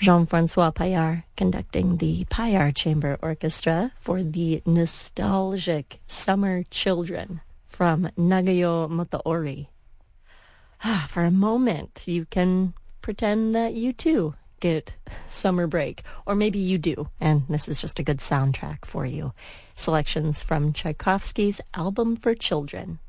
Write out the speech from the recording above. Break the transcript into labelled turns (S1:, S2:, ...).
S1: Jean-Francois Paillard conducting the Paillard Chamber Orchestra for the nostalgic Summer Children from Nagayo Motoori. For a moment, you can pretend that you too get summer break, or maybe you do, and this is just a good soundtrack for you. Selections from Tchaikovsky's Album for Children.